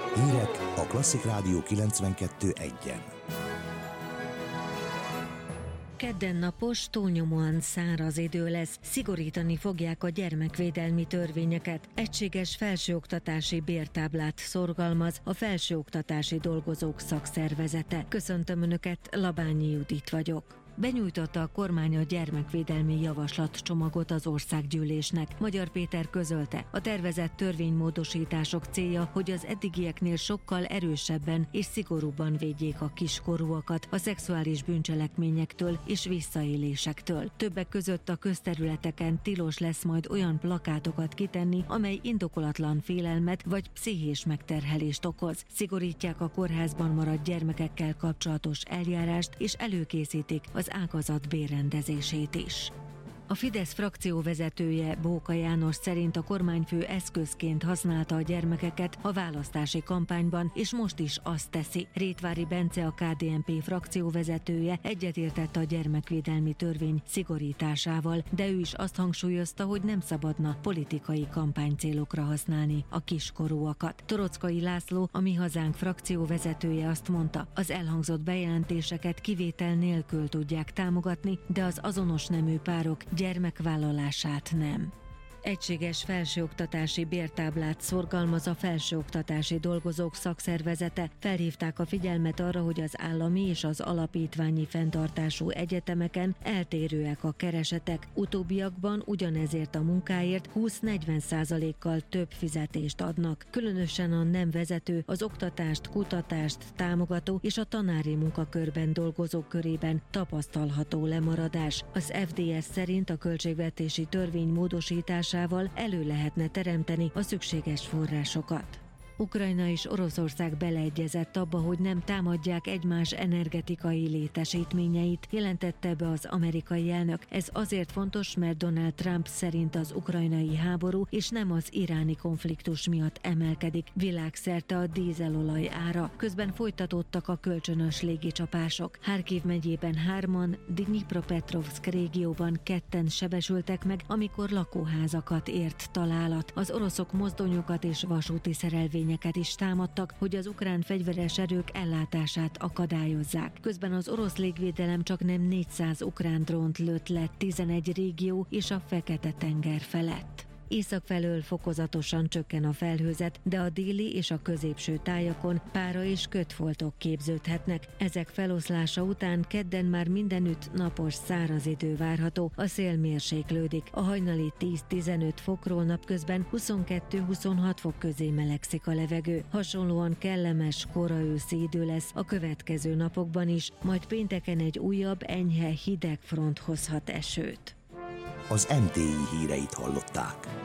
Hírek a Klasszik Rádió 92.1-en. Kedden napos, túlnyomóan száraz idő lesz, szigorítani fogják a gyermekvédelmi törvényeket. Egységes felsőoktatási bértáblát szorgalmaz a Felsőoktatási Dolgozók Szakszervezete. Köszöntöm Önöket, Labányi Judit vagyok. Benyújtotta a kormány a gyermekvédelmi javaslatcsomagot az országgyűlésnek. Magyar Péter közölte, a tervezett törvénymódosítások célja, hogy az eddigieknél sokkal erősebben és szigorúbban védjék a kiskorúakat a szexuális bűncselekményektől és visszaélésektől. Többek között a közterületeken tilos lesz majd olyan plakátokat kitenni, amely indokolatlan félelmet vagy pszichés megterhelést okoz. Szigorítják a kórházban maradt gyermekekkel kapcsolatos eljárást és előkészítik az ágazat bérrendezését is. A Fidesz frakcióvezetője, Bóka János szerint a kormányfő eszközként használta a gyermekeket a választási kampányban, és most is azt teszi. Rétvári Bence, a KDNP frakcióvezetője egyetértett a gyermekvédelmi törvény szigorításával, de ő is azt hangsúlyozta, hogy nem szabadna politikai kampánycélokra használni a kiskorúakat. Toroczkai László, a Mi Hazánk frakcióvezetője azt mondta, az elhangzott bejelentéseket kivétel nélkül tudják támogatni, de az azonos nemű párok gyermekvállalását nem. Egységes felsőoktatási bértáblát szorgalmaz a Felsőoktatási Dolgozók Szakszervezete. Felhívták a figyelmet arra, hogy az állami és az alapítványi fenntartású egyetemeken eltérőek a keresetek. Utóbbiakban ugyanezért a munkáért 20-40%-kal több fizetést adnak. Különösen a nem vezető, az oktatást, kutatást támogató és a tanári munkakörben dolgozók körében tapasztalható lemaradás. Az FDS szerint a költségvetési törvény módosításával elő lehetne teremteni a szükséges forrásokat. Ukrajna és Oroszország beleegyezett abba, hogy nem támadják egymás energetikai létesítményeit, jelentette be az amerikai elnök. Ez azért fontos, mert Donald Trump szerint az ukrajnai háború és nem az iráni konfliktus miatt emelkedik világszerte a dízelolaj ára. Közben folytatódtak a kölcsönös légicsapások. Harkiv megyében 3-an, Dnipropetrovszk régióban 2-en sebesültek meg, amikor lakóházakat ért találat. Az oroszok mozdonyokat és vasúti szerelvényeket is támadtak, hogy az ukrán fegyveres erők ellátását akadályozzák. Közben az orosz légvédelem csaknem 400 ukrán drónt lőtt le 11 régió és a Fekete-tenger felett. Észak felől fokozatosan csökken a felhőzet, de a déli és a középső tájakon pára és kötfoltok képződhetnek. Ezek feloszlása után kedden már mindenütt napos száraz idő várható, a szél mérséklődik. A hajnali 10-15 fokról napközben 22-26 fok közé melegszik a levegő. Hasonlóan kellemes, kora őszi idő lesz a következő napokban is, majd pénteken egy újabb, enyhe hideg front hozhat esőt. Az MTI híreit hallották.